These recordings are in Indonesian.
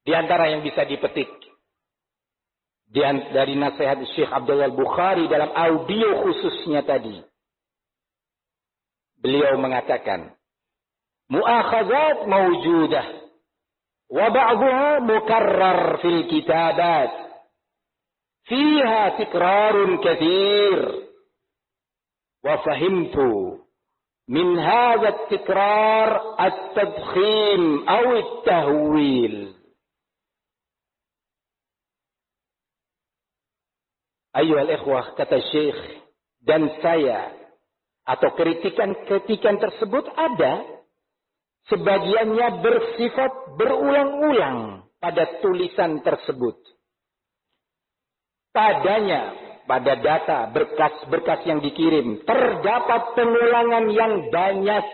Di antara yang bisa dipetik dari nasihat Syekh Abdullah Bukhari dalam audio khususnya tadi. Beliau mengatakan, mu'akhazat mawjudah wa ba'dhuha mukarrar fil kitabat fiha tikrarun kathir wa fahimtu min hadha at-tikrar at-tadkhim aw at-tahwil. Ayyuhal ikhwah, kata Syekh, dan saya, atau kritikan-kritikan tersebut ada, sebagiannya bersifat berulang-ulang pada tulisan tersebut. Padanya, pada data berkas-berkas yang dikirim, terdapat pengulangan yang banyak.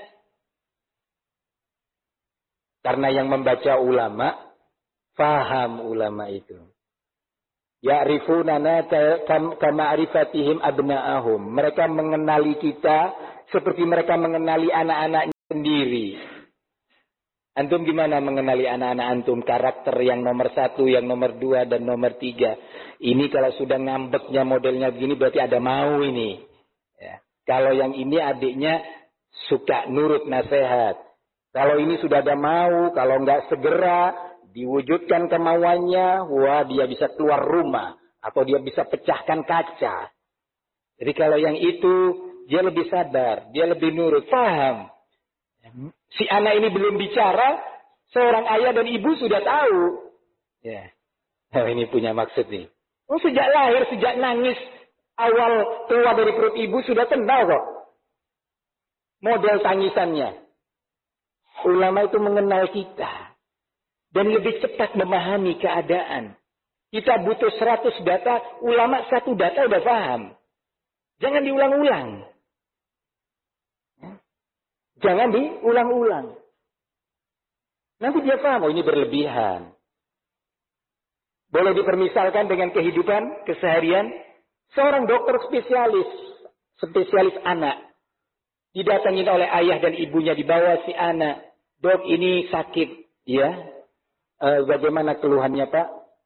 Karena yang membaca ulama, faham ulama itu. Ya'rifunana kama'rifatihim abna'ahum. Mereka mengenali kita seperti mereka mengenali anak-anaknya sendiri. Antum gimana mengenali anak-anak antum? Karakter yang nomor 1, yang nomor 2, dan nomor 3. Ini kalau sudah ngambeknya modelnya begini berarti ada mau ini. Ya. Kalau yang ini adiknya suka nurut nasihat. Kalau ini sudah ada mau, kalau enggak segera diwujudkan kemauannya, wah dia bisa keluar rumah. Atau dia bisa pecahkan kaca. Jadi kalau yang itu, dia lebih sabar, dia lebih nurut, paham. Si anak ini belum bicara, seorang ayah dan ibu sudah tahu. Ya, nah, ini punya maksud nih. Oh, sejak lahir, sejak nangis, awal keluar dari perut ibu sudah kenal kok. Model tangisannya. Ulama itu mengenal kita. Dan lebih cepat memahami keadaan. Kita butuh 100 data, ulama 1 data udah paham. Jangan diulang-ulang. Jangan diulang-ulang. Nanti dia paham, oh ini berlebihan. Boleh dipermisalkan dengan kehidupan keseharian. Seorang dokter spesialis anak. Didatangin oleh ayah dan ibunya, dibawa si anak. Dok, ini sakit. Ya. Bagaimana keluhannya, Pak?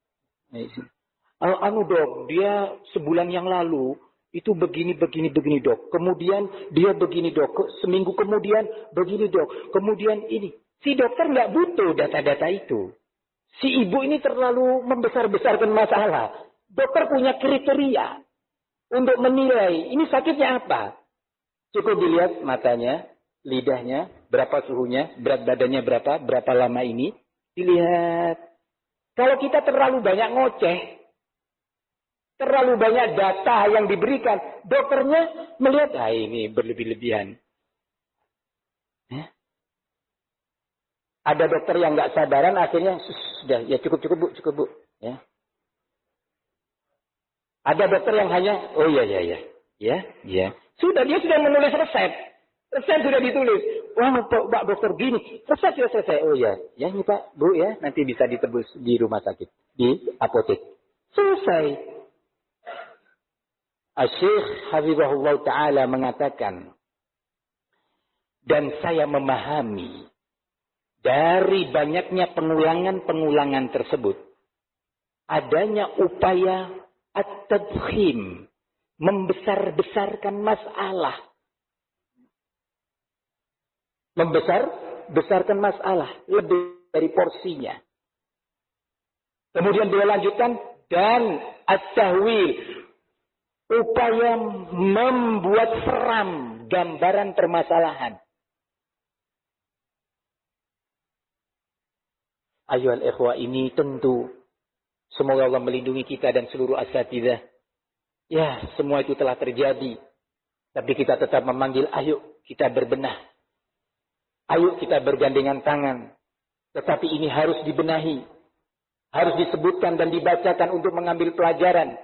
Dok, dia sebulan yang lalu itu begini dok. Kemudian dia begini dok. Seminggu kemudian begini dok. Kemudian ini. Si dokter nggak butuh data-data itu. Si ibu ini terlalu membesar-besarkan masalah. Dokter punya kriteria untuk menilai ini sakitnya apa. Cukup dilihat matanya, lidahnya, berapa suhunya, berat badannya berapa lama ini. Dilihat. Kalau kita terlalu banyak ngoceh, terlalu banyak data yang diberikan, dokternya melihat, ini berlebih-lebihan. Ada dokter yang nggak sabaran, akhirnya sudah, ya cukup bu, ya. Ada dokter yang hanya, ya. Sudah, dia sudah menulis resep. Resep sudah ditulis. Wah, Pak dokter gini. Resep sudah selesai. Oh ya. Ya ini Pak, Bu ya. Nanti bisa ditebus di rumah sakit. Di apotek. Selesai. Asy-Syaikh Habibullah Ta'ala mengatakan. Dan saya memahami. Dari banyaknya pengulangan tersebut. Adanya upaya at-tadkhim. Membesar-besarkan masalah. Membesar-besarkan masalah. Lebih dari porsinya. Kemudian dia lanjutkan. Dan at-tahwil. Upaya membuat seram gambaran permasalahan. Ayyuhal ikhwah, ini tentu. Semoga Allah melindungi kita dan seluruh asatidzah. Ya, semua itu telah terjadi. Tapi kita tetap memanggil, ayo kita berbenah. Ayo kita bergandengan tangan. Tetapi ini harus dibenahi. Harus disebutkan dan dibacakan untuk mengambil pelajaran.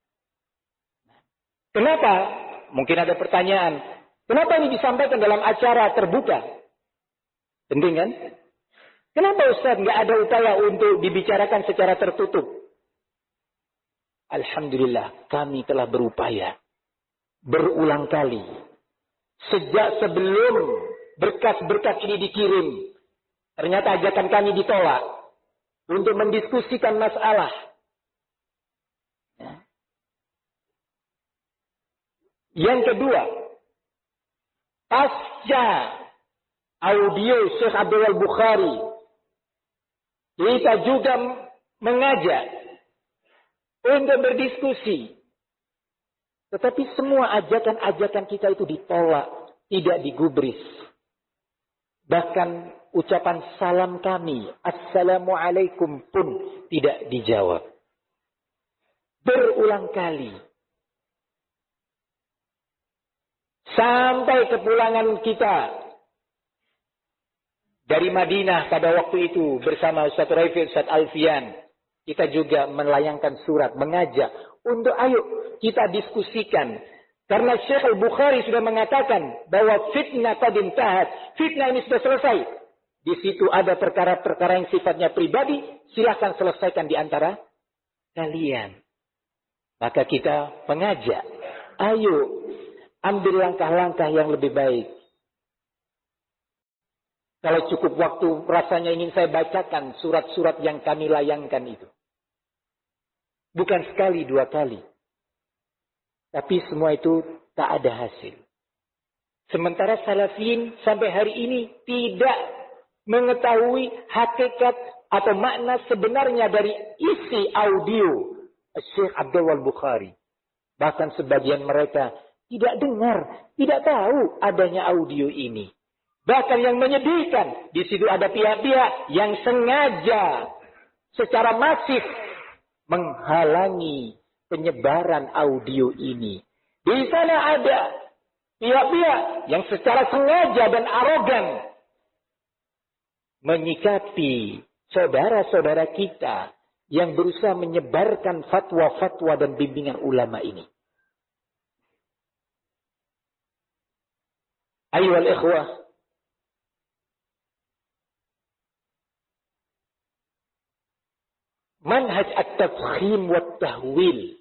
Kenapa? Mungkin ada pertanyaan. Kenapa ini disampaikan dalam acara terbuka? Penting kan? Kenapa Ustaz nggak ada upaya untuk dibicarakan secara tertutup? Alhamdulillah, kami telah berupaya. Berulang kali. Sejak sebelum berkas-berkas ini dikirim. Ternyata ajakan kami ditolak. untuk mendiskusikan masalah. Yang kedua, pasca audio Syekh Abdul Bukhari, kita juga mengajak untuk berdiskusi. Tetapi semua ajakan-ajakan kita itu ditolak, tidak digubris. Bahkan ucapan salam kami, Assalamualaikum pun tidak dijawab. Berulang kali. Sampai kepulangan kita dari Madinah pada waktu itu bersama Ustaz Raifid, Ustaz Alfian. Kita juga melayangkan surat, mengajak untuk ayo kita diskusikan. Karena Syekh Al-Bukhari sudah mengatakan bahwa fitnah qad intahat. Fitnah ini sudah selesai. Di situ ada perkara-perkara yang sifatnya pribadi. Silahkan selesaikan di antara kalian. Maka kita mengajak. Ayo ambil langkah-langkah yang lebih baik. Kalau cukup waktu rasanya ingin saya bacakan surat-surat yang kami layangkan itu. Bukan sekali, dua kali. Tapi semua itu tak ada hasil. Sementara salafin sampai hari ini tidak mengetahui hakikat atau makna sebenarnya dari isi audio Syekh Abdul Bukhari. Bahkan sebagian mereka tidak dengar, tidak tahu adanya audio ini. Bahkan yang menyedihkan, di situ ada pihak-pihak yang sengaja secara masif menghalangi penyebaran audio ini. Di sana ada pihak-pihak yang secara sengaja dan arogan menyikapi saudara-saudara kita yang berusaha menyebarkan fatwa-fatwa dan bimbingan ulama ini. Ayyuhal ikhwah, manhaj at-tafkhim wa tahwil,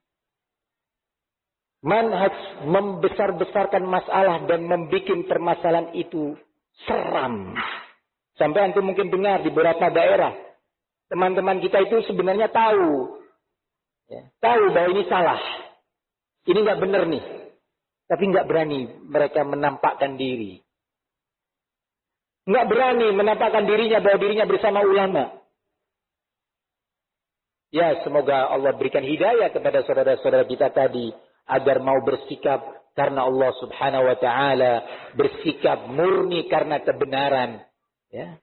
manhaj membesar-besarkan masalah dan membuat permasalahan itu seram. Sampai antum mungkin dengar di beberapa daerah, teman-teman kita itu sebenarnya tahu, tahu bahwa ini salah, ini nggak benar nih, tapi nggak berani mereka menampakkan diri, nggak berani menampakkan dirinya bahwa dirinya bersama ulama. Ya, semoga Allah berikan hidayah kepada saudara-saudara kita tadi agar mau bersikap karena Allah Subhanahu wa taala, bersikap murni karena kebenaran, ya.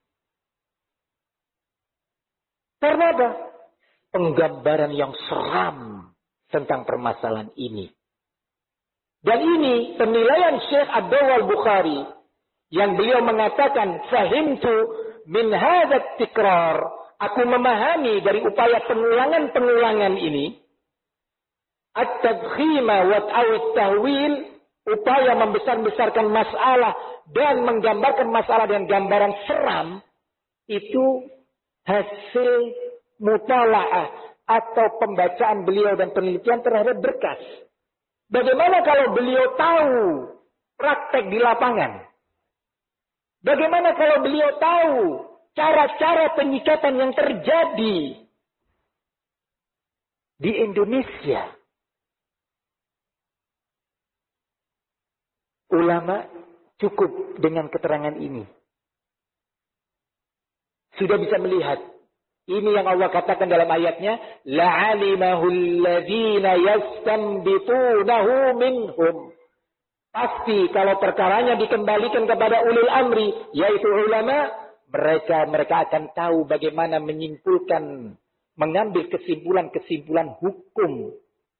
Karena apa? Penggambaran yang seram tentang permasalahan ini. Dan ini penilaian Syekh Abdul Bukhari yang beliau mengatakan fahimtu min hadzal tikrar. Aku memahami dari upaya pengulangan-pengulangan ini, at-tadkhima wa at-tahwil, upaya membesar-besarkan masalah dan menggambarkan masalah dengan gambaran seram, itu hasil mutala'ah atau pembacaan beliau dan penelitian terhadap berkas. Bagaimana kalau beliau tahu praktek di lapangan? Bagaimana kalau beliau tahu cara-cara penyikapan yang terjadi di Indonesia? Ulama cukup dengan keterangan ini. Sudah bisa melihat. Ini yang Allah katakan dalam ayatnya. لَعَلِمَهُ الَّذِينَ يَسْتَنْبِطُونَهُ مِنْهُمْ. Pasti kalau perkaranya dikembalikan kepada ulil amri, yaitu ulama, mereka akan tahu bagaimana menyimpulkan, mengambil kesimpulan-kesimpulan hukum.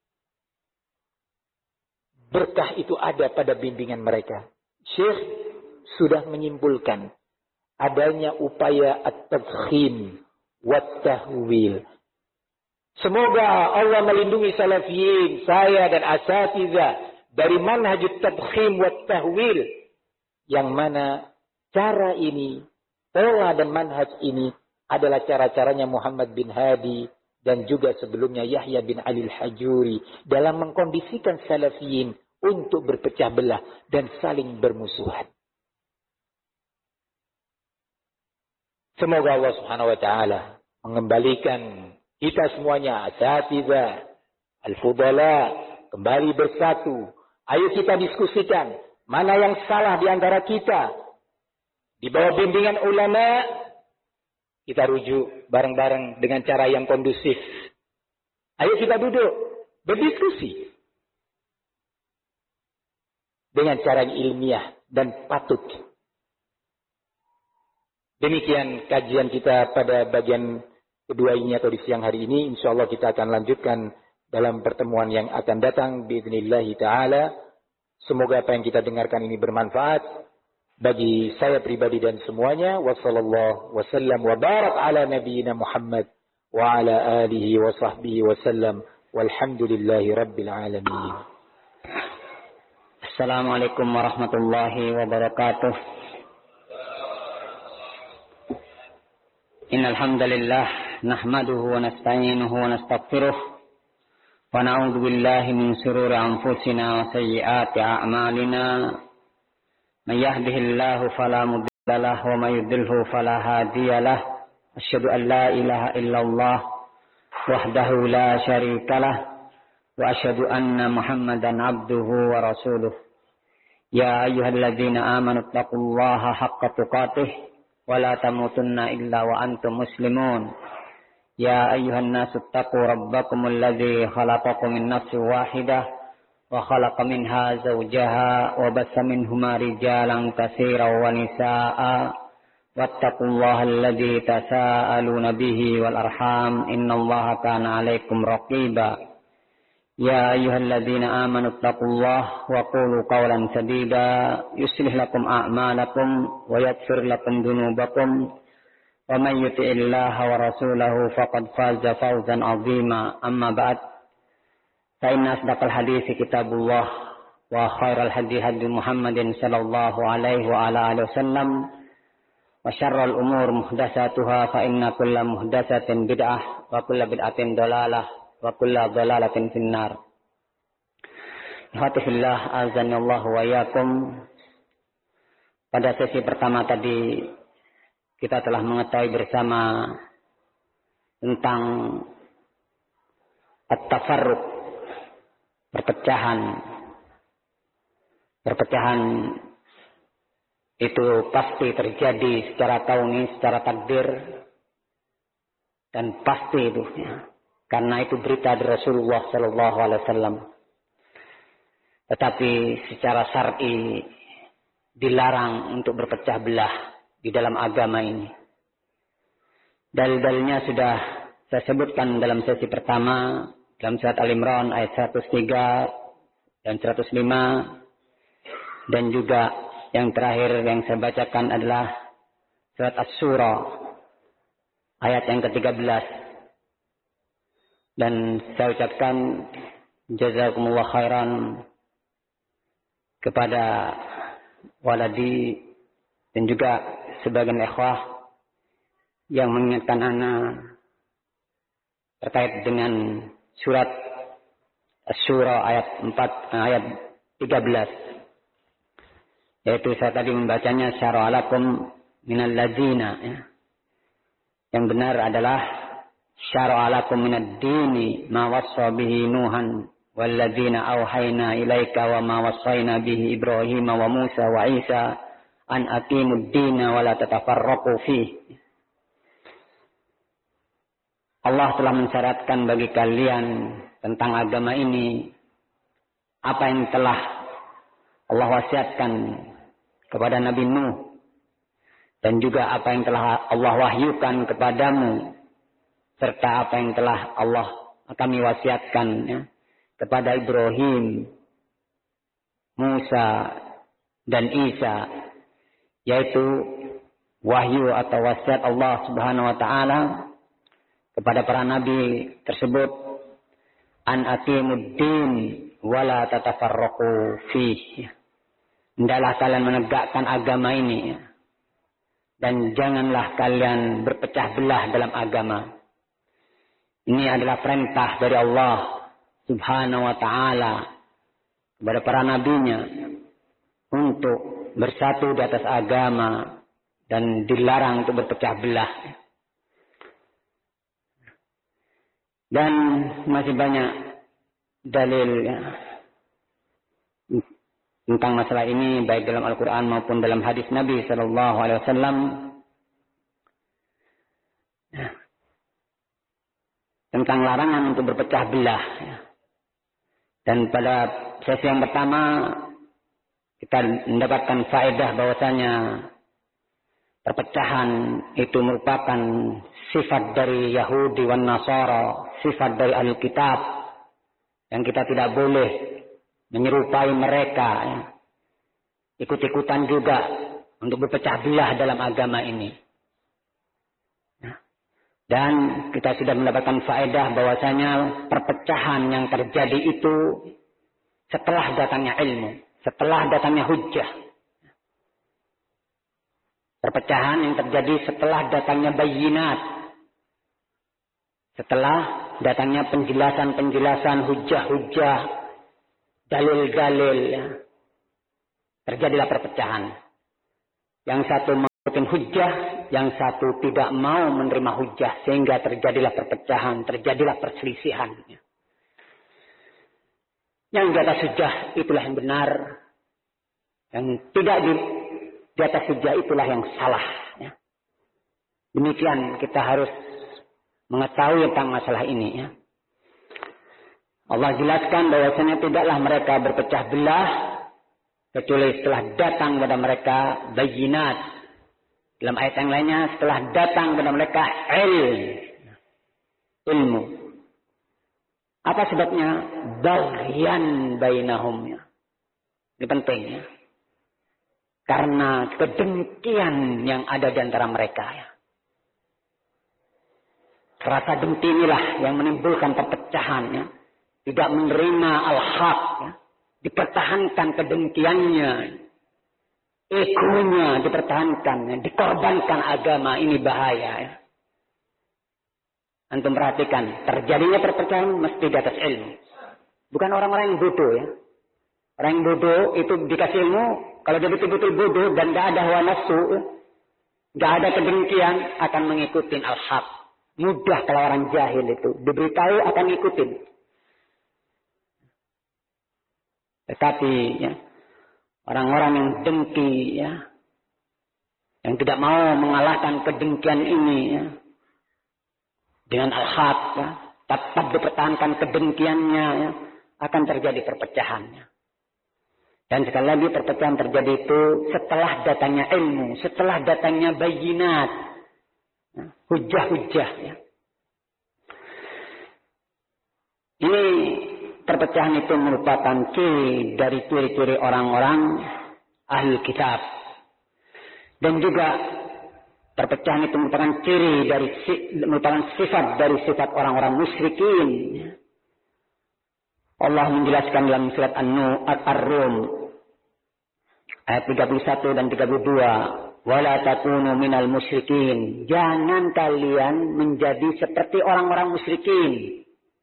Berkah itu ada pada bimbingan mereka. Syekh sudah menyimpulkan adanya upaya at-tadkhim wa tahwil. Semoga Allah melindungi salafiyin, saya dan asatidzah dari manhaj at-tadkhim wa tahwil, yang mana cara ini, pola dan manhaj ini adalah cara-caranya Muhammad bin Hadi dan juga sebelumnya Yahya bin Ali al-Hajuri dalam mengkondisikan salafiyin untuk berpecah belah dan saling bermusuhan. Semoga Allah Subhanahu wa taala mengembalikan kita semuanya, asatidzah, al-fudala, kembali bersatu. Ayo kita diskusikan mana yang salah di antara kita. Di bawah bimbingan ulama, kita rujuk bareng-bareng dengan cara yang kondusif. Ayo kita duduk, berdiskusi dengan cara yang ilmiah dan patut. Demikian kajian kita pada bagian kedua ini atau di siang hari ini. InsyaAllah kita akan lanjutkan dalam pertemuan yang akan datang. Bi'idhnillahi ta'ala. Semoga apa yang kita dengarkan ini bermanfaat bagi saya pribadi dan semuanya. Wassallallahu wasallam wa barak ala nabiyyina Muhammad wa ala alihi wa sahbihi wasallam. Walhamdulillahi rabbil alamin. Assalamualaikum warahmatullahi wabarakatuh. Innal hamdalillah nahmaduhu wa nasta'inuhu wa nastaghfiruh wa na'udzu billahi min shururi anfusina wa sayyiati a'malina. May yahdihillahu fala mudilla lahu wa may yudlilhu fala hadiya lahu. Asyhadu an la ilaha illallah wahdahu la syarika lah wa asyhadu anna Muhammadan abduhu wa rasuluh. Ya ayyuhalladzina amanu taqullaha haqqa tuqatih wa la tamutunna illa wa antum muslimun. Ya ayyuhan nasu taqu rabbakumul ladzi khalaqakum min nafsin wahidah wa khalaqa minha zawjaha wa bassa minhuma rijalan katsiran wa nisaa'a wattaqullaha alladzi tasaaluna bihi wal arham innallaha kana 'alaikum raqiba. Ya ayyuhalladzina amanu taqullaha wa qulu qawlan sadida yuslih lakum a'malakum wa yaghfir lakum dhunubakum wa may yuti'illaha wa rasulahu faqad faza fawzan 'azima. Amma ba'd, fa inna asdaqal hadits kitabullah wa khairal hadi hadi Muhammadin sallallahu alaihi wa ala alihi wasallam wa syarrul umur muhdatsatuha fa inna kulla muhdatsatin bid'ah wa kulla bid'atin dhalalah wa kulla dhalalatin finnar. Alhamdulillah azanallahu wa iyyakum. Pada sesi pertama tadi kita telah mengetahui bersama tentang at-tafarruq, perpecahan. Perpecahan itu pasti terjadi secara kauni, secara takdir, dan pasti itu ya. Karena itu berita dari Rasulullah sallallahu alaihi wasallam. Tetapi secara syar'i dilarang untuk berpecah belah di dalam agama ini. Dalil-dalilnya sudah saya sebutkan dalam sesi pertama dalam surat Al-Imran ayat 103 dan 105, dan juga yang terakhir yang saya bacakan adalah surat Asy-Syura ayat yang ke-13. Dan saya ucapkan jazakumullah khairan kepada waladi dan juga sebagian ikhwah yang mengingatkan anak terkait dengan surat Asy-Syura ayat 13, yaitu saya tadi membacanya syara'a lakum minal ladzina ya. Yang benar adalah syara'a lakum minad dini ma wassa bihi Nuhan walladzina auhayna ilaika wa ma wassayna bihi Ibrahim wa Musa wa Isa an aqimud dina wa la tatafarraqu fihi. Allah telah mensyaratkan bagi kalian tentang agama ini apa yang telah Allah wasiatkan kepada Nabi Nuh, dan juga apa yang telah Allah wahyukan kepadamu, serta apa yang telah kami wasiatkan ya, kepada Ibrahim, Musa, dan Isa, yaitu wahyu atau wasiat Allah Subhanahu wa taala kepada para nabi tersebut, an aqimuddin wala tatafarraqu fihi. Hendaklah kalian menegakkan agama ini ya, dan janganlah kalian berpecah belah dalam agama. Ini adalah perintah dari Allah Subhanahu wa ta'ala kepada para nabinya untuk bersatu di atas agama dan dilarang untuk berpecah belah. Dan masih banyak dalil ya, tentang masalah ini baik dalam Al-Quran maupun dalam hadis Nabi Sallallahu Alaihi Wasallam ya, tentang larangan untuk berpecah belah. Ya. Dan pada sesi yang pertama kita mendapatkan faedah bahwasanya perpecahan itu merupakan sifat dari Yahudi wan Nasara, sifat dari Ahlul Kitab yang kita tidak boleh menyerupai mereka, ya. Ikut-ikutan juga untuk berpecah belah dalam agama ini. Ya. Dan kita sudah mendapatkan faedah bahwasanya perpecahan yang terjadi itu setelah datangnya ilmu, setelah datangnya hujjah. Perpecahan yang terjadi setelah datangnya bayinat, setelah datangnya penjelasan-penjelasan, hujjah-hujjah, dalil-dalil, ya. Terjadilah perpecahan. Yang satu mengikuti hujjah, yang satu tidak mau menerima hujjah, sehingga terjadilah perpecahan, terjadilah perselisihan. Ya. Yang di atas hujjah itulah yang benar, yang tidak di atas hujjah itulah yang salah. Ya. Demikian kita harus mengetahui tentang masalah ini. Ya. Allah jelaskan bahwasanya tidaklah mereka berpecah belah kecuali setelah datang kepada mereka bayinat. Dalam ayat yang lainnya setelah datang kepada mereka ilmu. Apa sebabnya? Baghyan bainahum. Ya. Ini penting ya. Karena kedengkian yang ada di antara mereka. Ya. Rasa dengki inilah yang menimbulkan perpecahan. Ya. Tidak menerima al-haq. Ya. Dipertahankan kedengkiannya. Egonya dipertahankan. Ya. Dikorbankan agama. Ini bahaya. Ya. Antum perhatikan. Terjadinya perpecahan mesti di atas ilmu. Bukan orang-orang yang bodoh. Ya. Orang yang bodoh itu dikasih ilmu. Kalau dia betul-betul bodoh dan tidak ada hawa nafsu, tidak ada kedengkian, akan mengikuti al-haq. Mudah kalau orang jahil itu. Diberitahu akan ngikutin. Tetapi ya, orang-orang yang dengki, ya, yang tidak mau mengalahkan kedengkian ini, ya, dengan al-haq, ya, tetap dipertahankan kedengkiannya, ya, akan terjadi perpecahannya. Dan sekali lagi perpecahan terjadi itu setelah datangnya ilmu, setelah datangnya bayinat, hujjah-hujjah. Ya. Ini perpecahan itu merupakan ciri dari ciri-ciri orang-orang ahli kitab. Dan juga perpecahan itu merupakan ciri dari merupakan sifat dari sifat orang-orang musyrikin. Ya. Allah menjelaskan dalam surat Ar-Rum ayat 31 dan 32, wala takunu minal musyrikin. Jangan kalian menjadi seperti orang-orang musyrikin.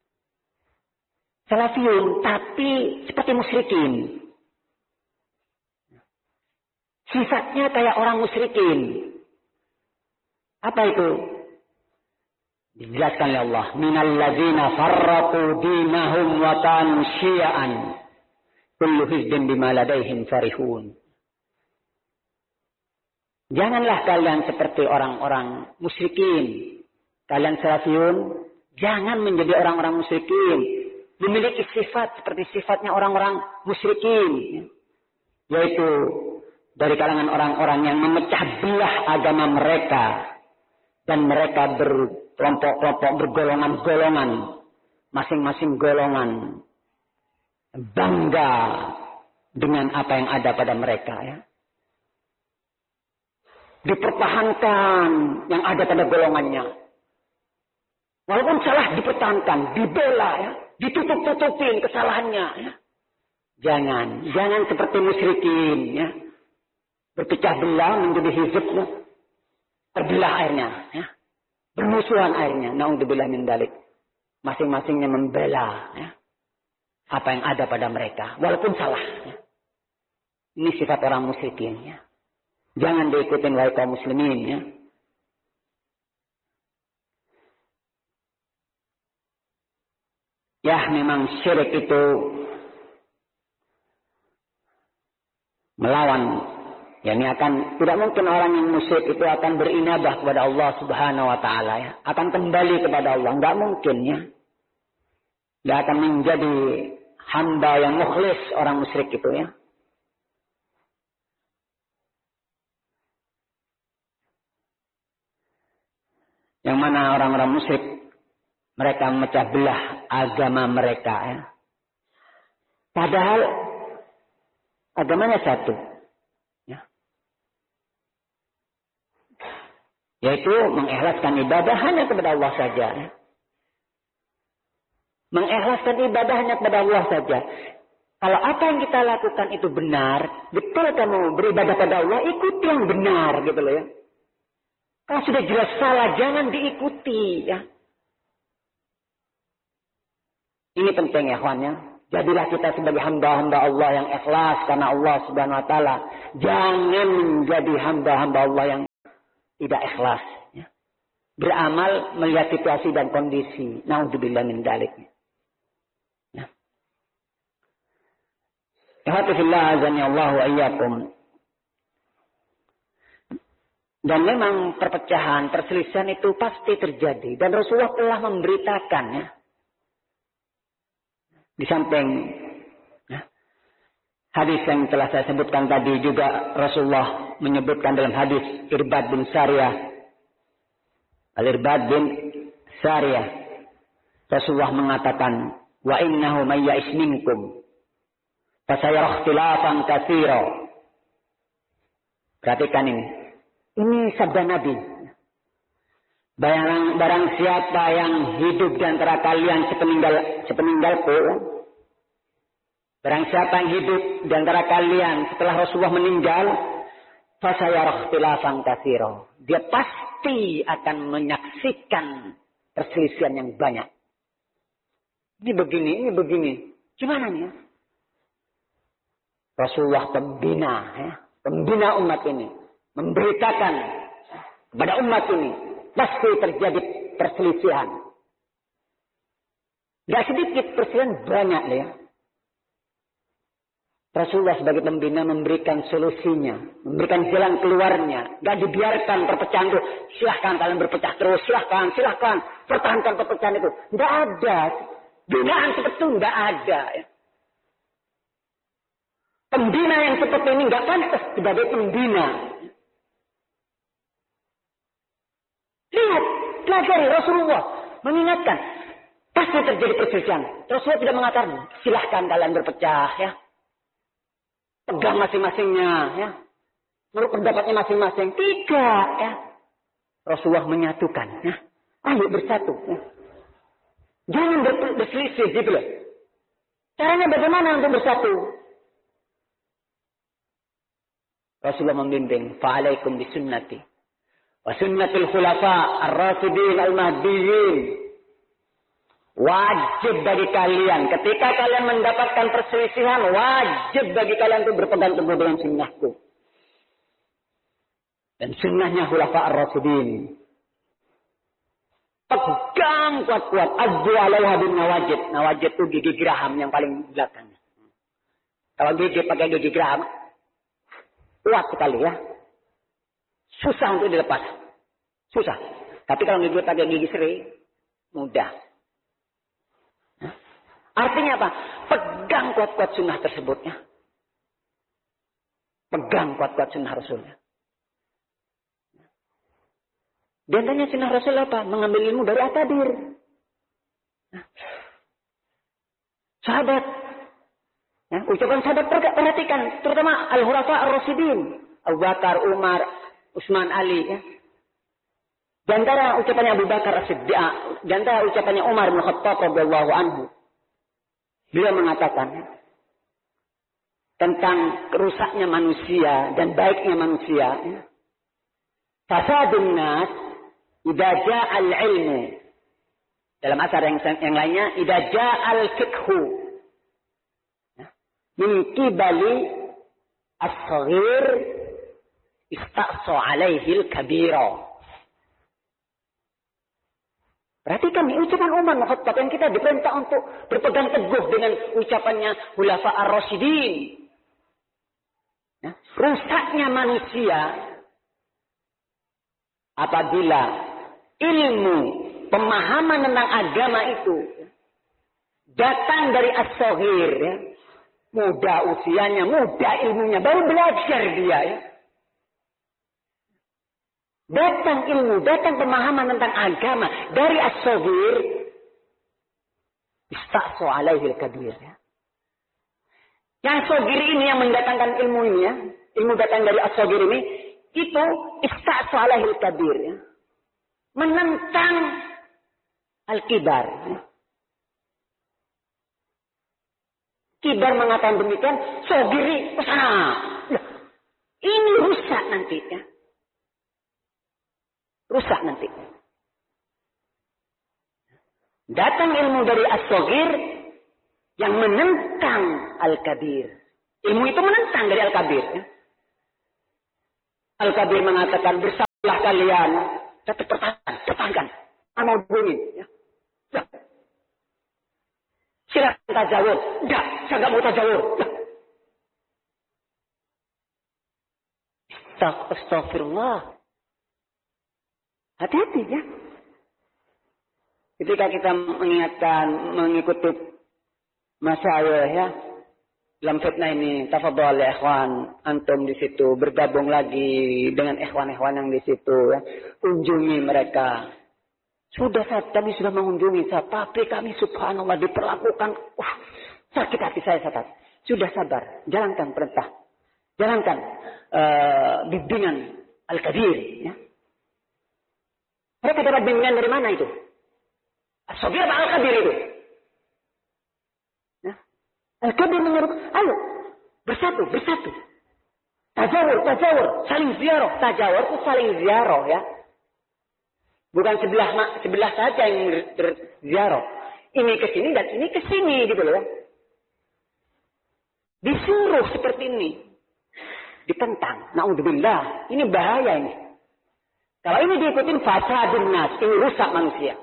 Salafiyun tapi seperti musyrikin. Sifatnya kayak orang musyrikin. Apa itu? Dijelaskan oleh Allah, minal ladzina farraqu dinahum wa kanu syi'an kullu hizbin bima ladaihim farihun. Janganlah kalian seperti orang-orang musyrikin. Kalian salafiyun, jangan menjadi orang-orang musyrikin. Memiliki sifat seperti sifatnya orang-orang musyrikin, yaitu dari kalangan orang-orang yang memecah belah agama mereka. Dan mereka berkelompok-kelompok, bergolongan-golongan. Masing-masing golongan bangga dengan apa yang ada pada mereka. Ya. Dipertahankan yang ada pada golongannya. Walaupun salah dipertahankan, dibela, ya. Ditutup-tutupin kesalahannya. Ya. Jangan seperti musyrikin. Ya. Berpecah belah menjadi hizb. Ya. Terbelah airnya, ya. Bermusuhan airnya. Na'udzubillah min dzalik. Masing-masingnya membela, ya, apa yang ada pada mereka, walaupun salah. Ya. Ini sifat orang musyrikin. Ya. Jangan diikutin wahai kaum muslimin. Ya. Ya, memang syirik itu melawan. Ya, ini akan tidak mungkin orang yang musyrik itu akan berinabah kepada Allah Subhanahu wa taala ya. Akan kembali kepada Allah, enggak mungkin ya. Dia akan menjadi hamba yang mukhlis orang musyrik itu ya. Yang mana orang-orang musyrik mereka memecah belah agama mereka ya. Padahal agamanya satu. Ya. Yaitu mengikhlaskan ibadah hanya kepada Allah saja. Ya. Mengikhlaskan ibadah hanya kepada Allah saja. Kalau apa yang kita lakukan itu benar, betul kamu beribadah pada Allah, ikuti yang benar gitu loh ya. Kalau sudah jelas salah, jangan diikuti ya. Ini penting ya kawannya. Jadilah kita sebagai hamba-hamba Allah yang ikhlas karena Allah Subhanahu wa taala. Jangan menjadi hamba-hamba Allah yang tidak ikhlas ya. Beramal melihat situasi dan kondisi. Naudzubillah min dzalik. Ya. Alhamdulillah azani Allah wa iyyakum. Dan memang perpecahan, perselisihan itu pasti terjadi dan Rasulullah telah memberitakan ya. Di samping ya, hadis yang telah saya sebutkan tadi juga Rasulullah menyebutkan dalam hadis Irbad bin Sariyah. Al-Irbad bin Sariyah. Rasulullah mengatakan, "Wa innahu may ya'is minkum fasayara ikhtilafan katsira." Perhatikan ini. Ini sabda Nabi. Barang siapa yang hidup di antara kalian sepeninggalku, barang siapa yang hidup di antara kalian setelah Rasulullah meninggal, fasayara ikhtilafan katsira. Dia pasti akan menyaksikan perselisihan yang banyak. Ini begini. Gimana nih? Rasulullah pembina ya, pembina umat ini, memberitakan kepada umat ini pasti terjadi perselisihan. Gak sedikit perselisihan, banyak ya. Rasulullah sebagai pembina memberikan solusinya, memberikan jalan keluarnya. Gak dibiarkan perpecahan itu. Silahkan kalian berpecah terus, silahkan. Pertahankan perpecahan itu. Gak ada. Binaan seperti itu gak ada. Ya. Pembina yang seperti ini gak pantas sebagai pembina. Lihat, pelajari Rasulullah mengingatkan. Pasti terjadi perselisihan. Rasulullah tidak mengatakan, silahkan kalian berpecah ya. Pegang masing-masingnya ya. Menurut pendapatnya masing-masing. Tidak ya. Rasulullah menyatukan ya. Ayo bersatu ya. Jangan berselisih gitu loh. Caranya bagaimana untuk bersatu? Rasulullah membimbing, fa'alaikum bisunnati wa sunnatul khulafa ar-rasyidin al-mahdiyyin. Wajib bagi kalian ketika kalian mendapatkan perselisihan, wajib bagi kalian untuk berpegang teguh dengan sunnahku dan sunnahnya khulafa ar-rasyidin. Pegang kuat-kuat, addu alaiha bin nawajid. Nawajid itu gigi geraham yang paling belakang. Kalau gigi pakai gigi geraham kuat sekali ya. Susah untuk dilepas. Susah. Tapi kalau gigi pakai gigi seri, mudah. Artinya apa? Pegang kuat-kuat sunnah tersebutnya. Pegang kuat-kuat sunnah Rasulnya. Di antaranya sunnah Rasul apa? Mengambil ilmu dari Akadir. Sahabat. Ya, ucapan sahabat perhatikan. Terutama Al-Khulafa Ar-Rasyidin. Abu Bakar, Umar, Utsman, Ali. Ya. Di antara ucapannya Abu Bakar As-Siddiq. Di antara ucapannya Umar bin Khattab radhiyallahu anhu. Beliau mengatakan tentang rusaknya manusia dan baiknya manusia. Fasadun nas idza ja'al ilmu. Dalam asar yang lainnya, idza ja'al fiqhu. Min qibali as-saghir istaqsa alaihi al-kabira. Perhatikan nih ucapan Umar bin Khattab yang kita diperintah untuk berpegang teguh dengan ucapannya Khulafa ar-Rasyidin. Ya, rusaknya manusia apabila ilmu pemahaman tentang agama itu datang dari as-saghir, ya. Muda usianya, muda ilmunya, baru belajar dia, ya. Datang ilmu, datang pemahaman tentang agama dari as-saghir, istaqsa alaihil kabir, ya. Yang saghir ini yang mendatangkan ilmu ini, ya. Ilmu datang dari as-saghir ini, itu istaqsa alaihil kabir, ya. Menentang al-kibar, ya. Kibar mengatakan demikian, saghiri kesana. Ini rusak nanti, ya. Rusak nanti. Datang ilmu dari as-saghir yang menentang al-kabir. Ilmu itu menentang dari al-kabir. Ya. Al-kabir mengatakan bersamalah kalian. Tetap pertahankan. Mau bunyi. Ya. Ya. Silakan tajawur. Enggak, saya enggak mau tajawur. Ya. Astagfirullah. Hati-hati, ya. Ketika kita mengingatkan, mengikuti masyayikh, ya, dalam fitnah ini, tafadhol ya ikhwan, antum di situ bergabung lagi dengan ikhwan-ikhwan yang di situ, ya. Kunjungi mereka. Kami sudah mengunjungi, tapi kami subhanallah diperlakukan, sakit hati saya saat. Sudah sabar, jalankan perintah, jalankan bimbingan al-kabir, ya. Mereka dapat bimbingan dari mana itu? As-saghir apa al-kabir itu? Ya. Al-kabir menyeru, ayo, bersatu. Tajawur, saling ziarah. Tajawur itu saling ziarah, ya. Bukan sebelah saja yang berziarah. Ini ke sini dan ini ke sini, gitu loh. Disuruh seperti ini. Ditentang. Na'udzubillah. Ini bahaya ini. Kalau ini diikutin fasadun nas, ini rusak manusia.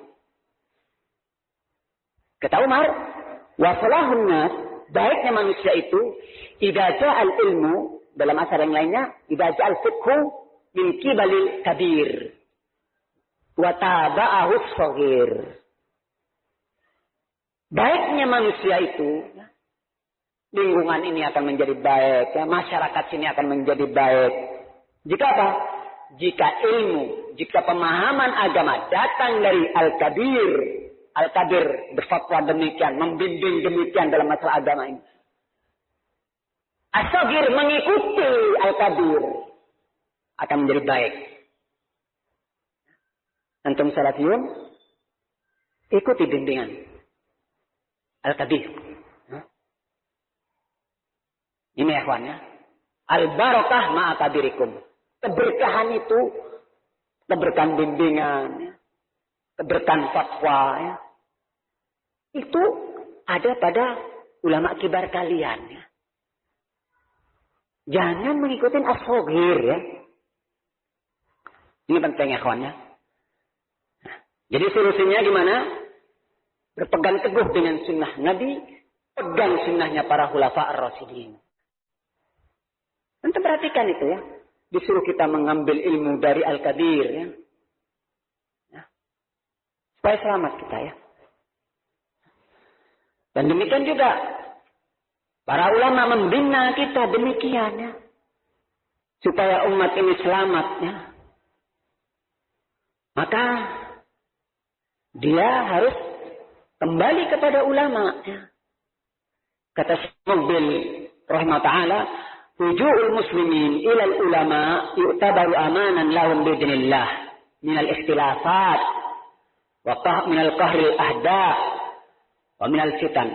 Kata Umar, wa salahun nas, baiknya manusia itu, idza ja'al ilmu, dalam asar yang lainnya, idza ja'al fiqhu min kibalil kabir, wa taba'ahu saghir. Baiknya manusia itu, lingkungan ini akan menjadi baik, ya, masyarakat sini akan menjadi baik. Jika apa? Jika ilmu, jika pemahaman agama datang dari al-kabir, al-kabir berfatwa demikian, membimbing demikian dalam masalah agama ini. As-saghir mengikuti al-kabir akan menjadi baik. Antum salafiyun, ikuti bimbingan al-kabir. Ini ikhwannya. Al-barakah ma'a kabirikum. Keberkahan itu, keberkahan bimbingan, keberkahan fatwa, ya. Itu ada pada ulama kibar kalian. Ya. Jangan mengikuti as-saghir, ya. Ini penting ya kawannya. Nah, jadi solusinya gimana? Berpegang teguh dengan sunnah Nabi, pegang sunnahnya para khulafa ar-rasyidin. Nanti perhatikan itu, ya. Disuruh kita mengambil ilmu dari al-kabir, ya. Ya. Supaya selamat kita, ya. Dan demikian juga para ulama membina kita demikian, ya. Supaya umat ini selamat, ya. Maka dia harus kembali kepada ulama, ya. Kata Syekh Muqbil rahimahullah ta'ala, Ruju'ul muslimin ilal ulama yu'tabaru amanan lahum bidnillah minal ikhtilafat wa minal qahril ahda wa minal fitan.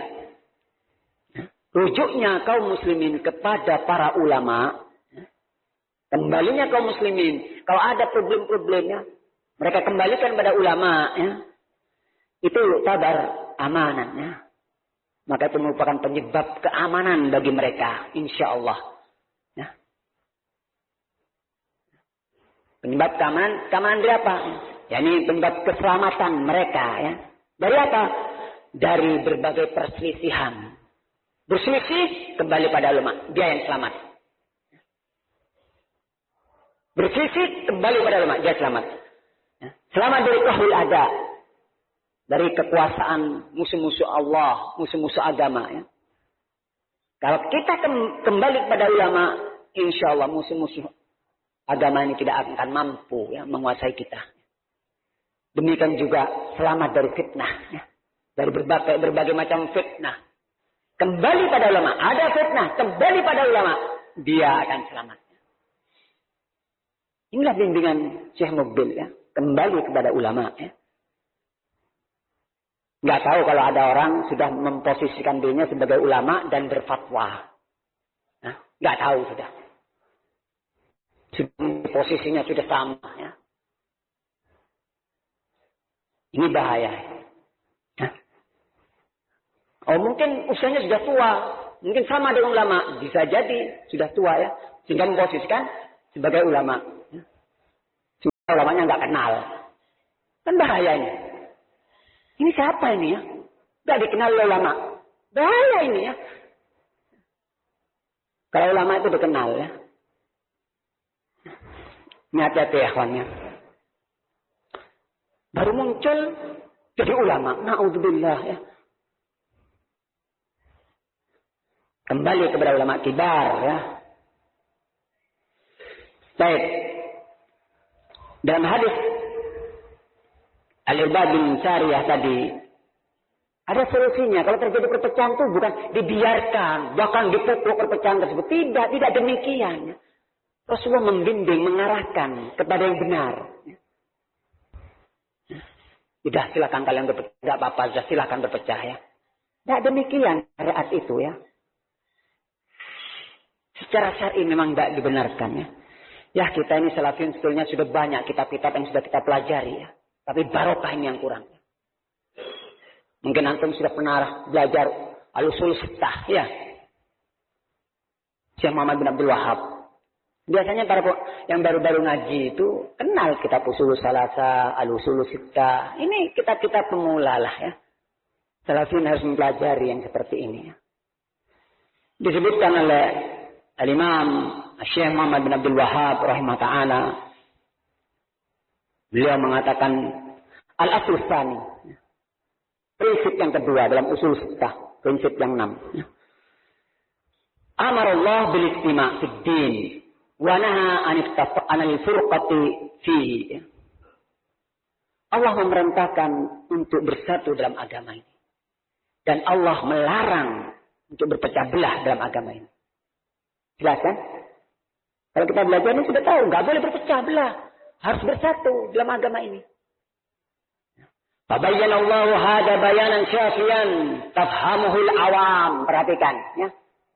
Rujuknya kaum muslimin kepada para ulama, kembalinya kaum muslimin, kalau ada problem-problemnya, mereka kembalikan pada ulama, ya. Itu yu'tabar amanannya. Maka itu merupakan penyebab keamanan bagi mereka, insyaallah. Penyebab keamanan dari apa? yakni penyebab keselamatan mereka ya. Dari apa? Dari berbagai perselisihan. Berselisih kembali pada ulama, dia yang selamat. Berselisih kembali pada ulama, dia selamat. Selamat dari qahrul ada, dari kekuasaan musuh-musuh Allah, musuh-musuh agama ya. Kalau kita kembali kepada ulama, insya Allah musuh-musuh agama ini tidak akan mampu ya, menguasai kita. Demikian juga selamat dari fitnah. Ya. Dari berbagai macam fitnah. Kembali pada ulama. Ada fitnah. Kembali pada ulama. Dia akan selamat. Inilah bimbingan Syekh Muqbil. Ya. Kembali kepada ulama. Ya. Nggak tahu kalau ada orang sudah memposisikan dirinya sebagai ulama dan berfatwa. Nah, nggak tahu sudah. Posisinya sudah sama. Ya. Ini bahaya. Hah? Oh mungkin usianya sudah tua. Mungkin sama dengan ulama. Bisa jadi sudah tua ya. Sehingga memposisikan sebagai ulama. Sehingga ulamanya nggak kenal. Kan bahaya ini. Ini siapa ini ya? Nggak dikenal oleh ulama. Bahaya ini ya. Kalau ulama itu dikenal ya. Ini hati-hati ya kawannya. Baru muncul jadi ulama. Na'udzubillah ya. Kembali kepada ulama kibar ya. Baik. Dalam hadis Al-Irbad bin Sariyah tadi ada solusinya. Kalau terjadi perpecahan itu bukan dibiarkan, bahkan dipupuk perpecahan tersebut. Tidak demikian. Rasulullah membimbing, mengarahkan kepada yang benar. Sudah silakan kalian berpecah, tidak apa-apa, sudah silakan berpecah ya. Tidak demikian syariat itu ya. Secara syar'i memang tidak dibenarkan ya. Ya kita ini salafin sebetulnya sudah banyak kitab-kitab yang sudah kita pelajari ya. Tapi barokah ini yang kurang. Mungkin antum sudah pernah belajar al-usul sittah ya. Syekh Muhammad bin Abdul Wahab. Biasanya para yang baru-baru ngaji itu kenal kitab usul salasa, al-usul sittah. Ini kitab-kitab pemula lah ya. Salafin harus mempelajari yang seperti ini ya. Disebutkan oleh Al-Imam Syekh Muhammad bin Abdul Wahab rahimah ta'ala. Beliau mengatakan al-asl tsani. Prinsip yang kedua dalam usul sittah, prinsip yang 6. Amarallah bil istima' fid din. Wa naha anil furqati fihi. Allah memerintahkan untuk bersatu dalam agama ini. Dan Allah melarang untuk berpecah belah dalam agama ini. Jelas kan? Kalau kita belajar ini sudah tahu, nggak boleh berpecah belah. Harus bersatu dalam agama ini. Fabayyanallahu hada bayanan syafiyan tafhamuhul awam. Perhatikan ya.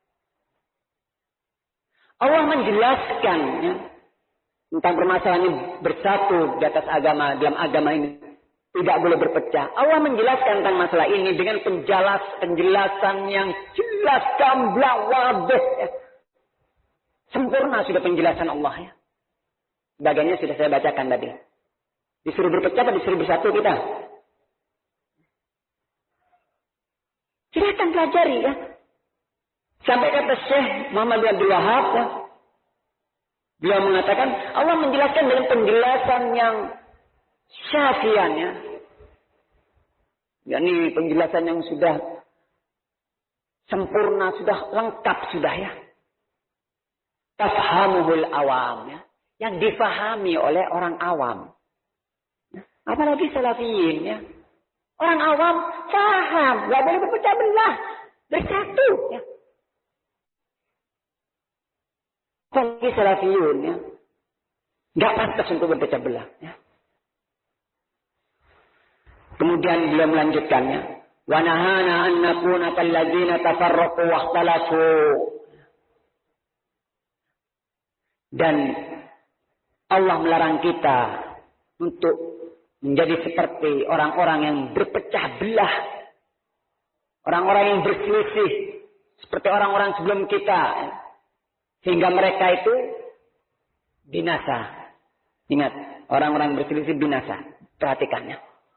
Allah menjelaskan ya, tentang permasalahan ini bersatu di atas agama, dalam agama ini tidak boleh berpecah. Allah menjelaskan tentang masalah ini dengan penjelasan yang jelas, gamblang, wadih. Ya. Sempurna sudah penjelasan Allah ya. Bagiannya sudah saya bacakan tadi. Disuruh berpecah atau disuruh bersatu kita? Silakan pelajari ya. Sampai kata Syekh Muhammad bin Abdul Wahab ya. Beliau mengatakan Allah menjelaskan dengan penjelasan yang syafian ya. Ini penjelasan yang sudah sempurna, sudah lengkap sudah ya. Tafhamuhul awam ya. Yang difahami oleh orang awam. Apalagi salafiyin ya. Orang awam paham, nggak boleh berpecah belah, bersatu ya. Apalagi salafiyun ya. Nggak pantas untuk berpecah belah ya. Kemudian beliau melanjutkannya. Wa nahana an nakuna kalladzina tafarraqu wa ikhtalafu. Dan Allah melarang kita untuk menjadi seperti orang-orang yang berpecah belah. Orang-orang yang berselisih. Seperti orang-orang sebelum kita. Sehingga mereka itu binasa. Ingat, orang-orang berselisih binasa. Perhatikannya.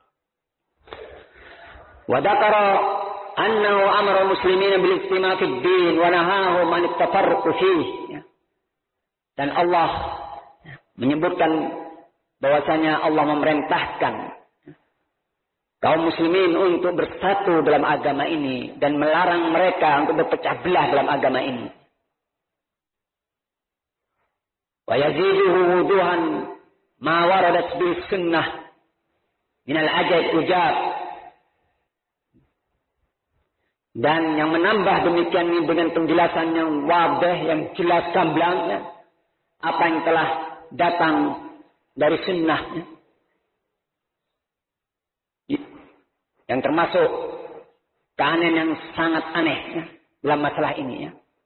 Wa dzakara annahu amara muslimina bil istima' fid din wa nahahum an at-tafarruq fihi. Dan Allah menyebutkan bahwasanya Allah memerintahkan kaum muslimin untuk bersatu dalam agama ini dan melarang mereka untuk berpecah belah dalam agama ini. Wa yaziduhu wuduhan ma waradat bil sunnah min al-ajaib ujab. Dan yang menambah demikian ini dengan penjelasan yang wadih, yang jelas gamblang, ya, apa yang telah datang dari sunnah, ya, yang termasuk keanehan yang sangat aneh, ya, dalam masalah ini.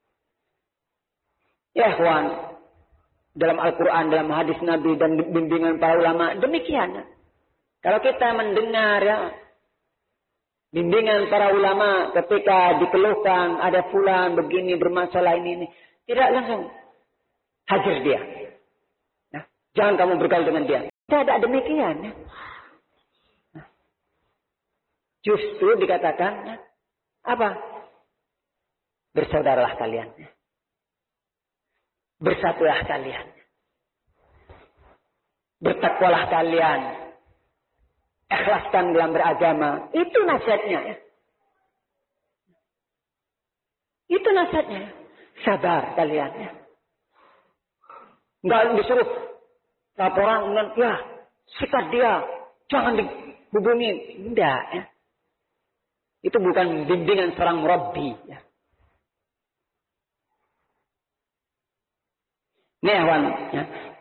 Ya ikhwan, dalam Al-Quran, dalam hadis Nabi dan bimbingan para ulama demikian. Ya. Kalau kita mendengar, ya, bimbingan para ulama ketika dikeluhkan ada fulan begini bermasalah ini, tidak langsung hajar dia. Nah, jangan kamu bergaul dengan dia. Tidak demikian. Ya. Nah, justru dikatakan, ya, apa? Bersaudaralah kalian. Ya. Bersatulah kalian. Bertakwalah kalian. Ikhlaskan dalam beragama. Itu nasihatnya. Ya. Itu nasihatnya. Sabar kalian. Ya. Enggak disuruh laporan. Ya, sikat dia. Jangan dihubungi. Tidak. Ya. Itu bukan bimbingan seorang murabbi. Ya. Ini ya.